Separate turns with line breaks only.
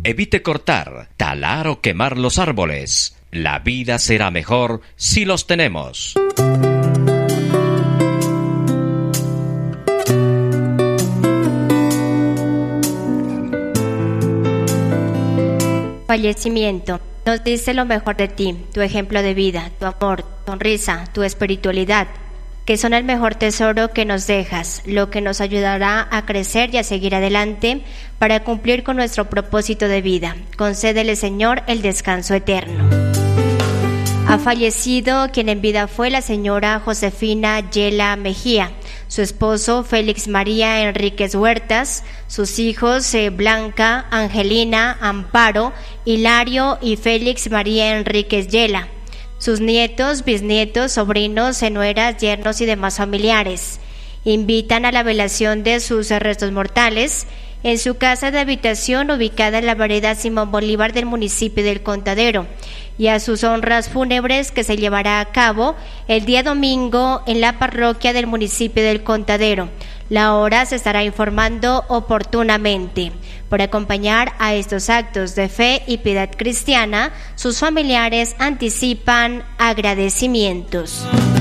Evite cortar, talar o quemar los árboles. La vida será mejor si los tenemos.
Fallecimiento. Nos dice lo mejor de ti, tu ejemplo de vida, tu amor, tu sonrisa, tu espiritualidad, que son el mejor tesoro que nos dejas, lo que nos ayudará a crecer y a seguir adelante para cumplir con nuestro propósito de vida. Concédele, Señor, el descanso eterno. Ha fallecido quien en vida fue la señora Josefina Yela Mejía, su esposo Félix María Enríquez Huertas, sus hijos Blanca, Angelina, Amparo, Hilario y Félix María Enríquez Yela, sus nietos, bisnietos, sobrinos, nueras, yernos y demás familiares. Invitan a la velación de sus restos mortales en su casa de habitación ubicada en la vereda Simón Bolívar del municipio del Contadero, y a sus honras fúnebres que se llevará a cabo el día domingo en la parroquia del municipio del Contadero. La hora se estará informando oportunamente. Por acompañar a estos actos de fe y piedad cristiana, sus familiares anticipan agradecimientos.